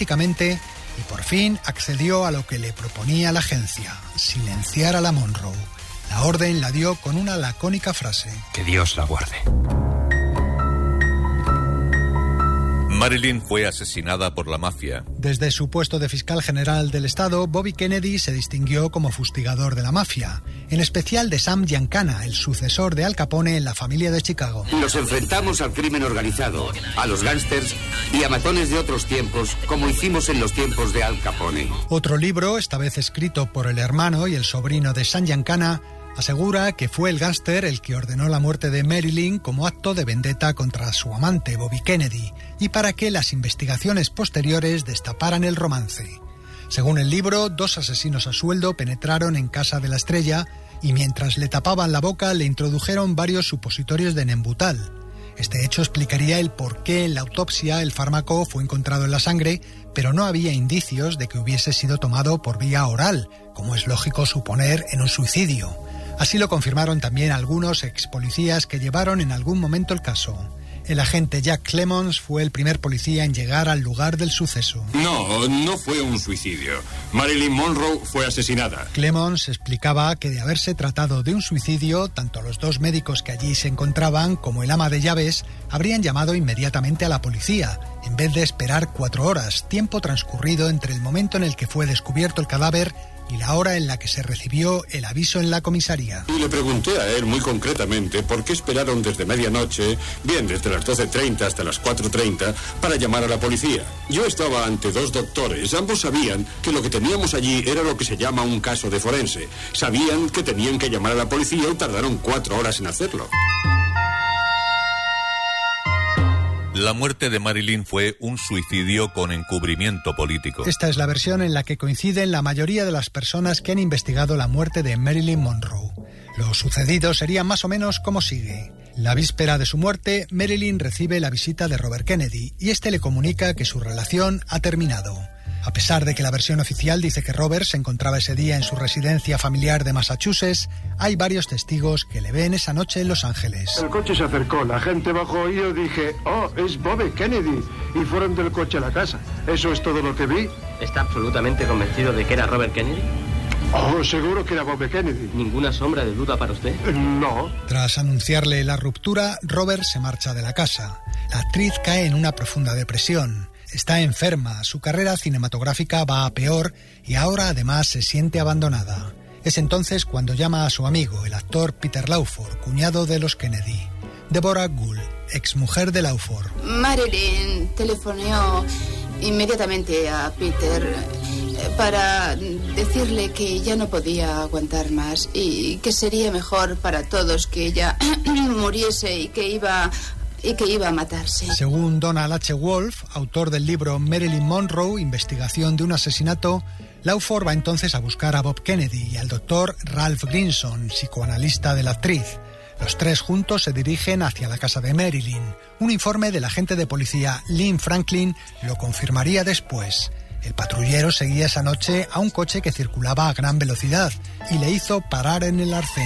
políticamente y por fin accedió a lo que le proponía la agencia: silenciar a la Monroe. La orden la dio con una lacónica frase: que Dios la guarde. Marilyn fue asesinada por la mafia. Desde su puesto de fiscal general del estado, Bobby Kennedy se distinguió como fustigador de la mafia, en especial de Sam Giancana, el sucesor de Al Capone en la familia de Chicago. Nos enfrentamos al crimen organizado, a los gángsters y a matones de otros tiempos, como hicimos en los tiempos de Al Capone. Otro libro, esta vez escrito por el hermano y el sobrino de Sam Giancana, asegura que fue el gángster el que ordenó la muerte de Marilyn como acto de vendetta contra su amante, Bobby Kennedy, y para que las investigaciones posteriores destaparan el romance. Según el libro, 2 asesinos a sueldo penetraron en casa de la estrella y mientras le tapaban la boca le introdujeron varios supositorios de Nembutal. Este hecho explicaría el por qué en la autopsia el fármaco fue encontrado en la sangre, pero no había indicios de que hubiese sido tomado por vía oral, como es lógico suponer en un suicidio. Así lo confirmaron también algunos expolicías que llevaron en algún momento el caso. El agente Jack Clemons fue el primer policía en llegar al lugar del suceso. No fue un suicidio. Marilyn Monroe fue asesinada. Clemons explicaba que de haberse tratado de un suicidio, tanto los 2 médicos que allí se encontraban como el ama de llaves habrían llamado inmediatamente a la policía, en vez de esperar 4 horas, tiempo transcurrido entre el momento en el que fue descubierto el cadáver y la hora en la que se recibió el aviso en la comisaría. Y le pregunté a él muy concretamente por qué esperaron desde medianoche, bien desde las 12:30 hasta las 4:30, para llamar a la policía. Yo estaba ante 2 doctores, ambos sabían que lo que teníamos allí era lo que se llama un caso de forense. Sabían que tenían que llamar a la policía y tardaron 4 horas en hacerlo. La muerte de Marilyn fue un suicidio con encubrimiento político. Esta es la versión en la que coinciden la mayoría de las personas que han investigado la muerte de Marilyn Monroe. Lo sucedido sería más o menos como sigue. La víspera de su muerte, Marilyn recibe la visita de Robert Kennedy y este le comunica que su relación ha terminado. A pesar de que la versión oficial dice que Robert se encontraba ese día en su residencia familiar de Massachusetts, hay varios testigos que le ven esa noche en Los Ángeles. El coche se acercó, la gente bajó y yo dije, es Bobby Kennedy, y fueron del coche a la casa. Eso es todo lo que vi. ¿Está absolutamente convencido de que era Robert Kennedy? Seguro que era Bobby Kennedy. ¿Ninguna sombra de duda para usted? No. Tras anunciarle la ruptura, Robert se marcha de la casa. La actriz cae en una profunda depresión. Está enferma, su carrera cinematográfica va a peor y ahora además se siente abandonada. Es entonces cuando llama a su amigo, el actor Peter Lawford, cuñado de los Kennedy. Deborah Gould, exmujer de Lawford. Marilyn telefoneó inmediatamente a Peter para decirle que ya no podía aguantar más y que sería mejor para todos que ella muriese y que iba a matarse. Según Donald H. Wolf, autor del libro Marilyn Monroe, investigación de un asesinato, Lawford va entonces a buscar a Bob Kennedy y al doctor Ralph Grinson, psicoanalista de la actriz. Los 3 juntos se dirigen hacia la casa de Marilyn. Un informe del agente de policía Lynn Franklin lo confirmaría después. El patrullero seguía esa noche a un coche que circulaba a gran velocidad y le hizo parar en el arcén.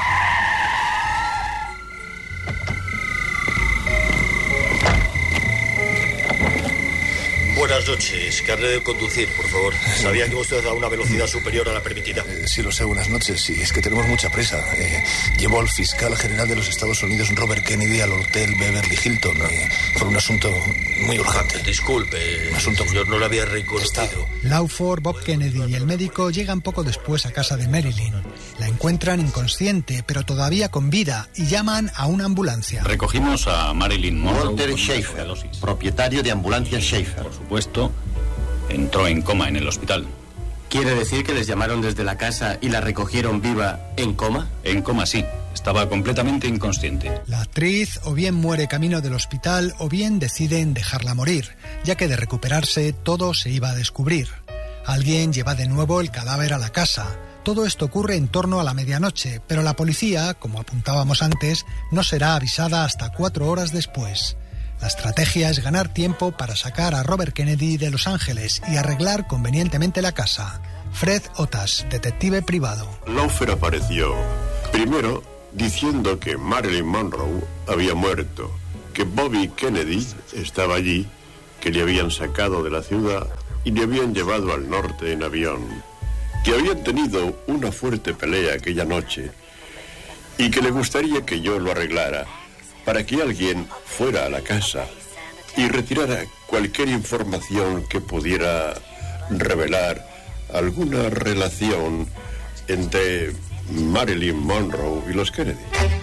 Buenas noches. Carnet de conducir, por favor. Sabía que usted da una velocidad superior a la permitida. Sí, lo sé. Buenas noches. Sí, es que tenemos mucha prisa. Llevo al fiscal general de los Estados Unidos, Robert Kennedy, al hotel Beverly Hilton por un asunto muy urgente. Disculpe, señor, no lo había reconocido. Lawford, Bob Kennedy y el médico llegan poco después a casa de Marilyn. La encuentran inconsciente, pero todavía con vida, y llaman a una ambulancia. Recogimos a Marilyn Monroe. Walter Schaefer, propietario de Ambulancia Schaefer. Por supuesto, entró en coma en el hospital. ¿Quiere decir que les llamaron desde la casa y la recogieron viva en coma? En coma, sí. Estaba completamente inconsciente. La actriz o bien muere camino del hospital o bien deciden dejarla morir, ya que de recuperarse todo se iba a descubrir. Alguien lleva de nuevo el cadáver a la casa. Todo esto ocurre en torno a la medianoche, pero la policía, como apuntábamos antes, no será avisada hasta 4 horas después. La estrategia es ganar tiempo para sacar a Robert Kennedy de Los Ángeles y arreglar convenientemente la casa. Fred Otas, detective privado. Lawford apareció, primero diciendo que Marilyn Monroe había muerto, que Bobby Kennedy estaba allí que le habían sacado de la ciudad y le habían llevado al norte en avión, que habían tenido una fuerte pelea aquella noche y que le gustaría que yo lo arreglara para que alguien fuera a la casa y retirara cualquier información que pudiera revelar alguna relación entre Marilyn Monroe y los Kennedy.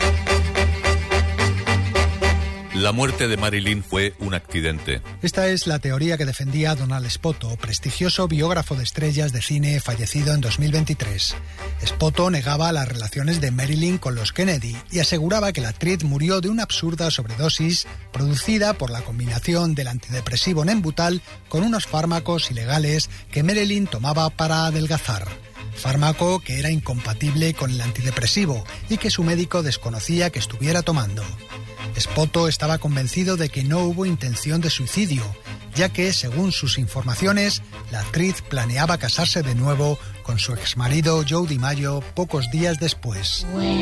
La muerte de Marilyn fue un accidente. Esta es la teoría que defendía Donald Spoto, prestigioso biógrafo de estrellas de cine fallecido en 2023. Spoto negaba las relaciones de Marilyn con los Kennedy y aseguraba que la actriz murió de una absurda sobredosis producida por la combinación del antidepresivo Nembutal con unos fármacos ilegales que Marilyn tomaba para adelgazar. Fármaco que era incompatible con el antidepresivo y que su médico desconocía que estuviera tomando. Spoto estaba convencido de que no hubo intención de suicidio, ya que, según sus informaciones, la actriz planeaba casarse de nuevo con su exmarido Joe DiMaggio pocos días después.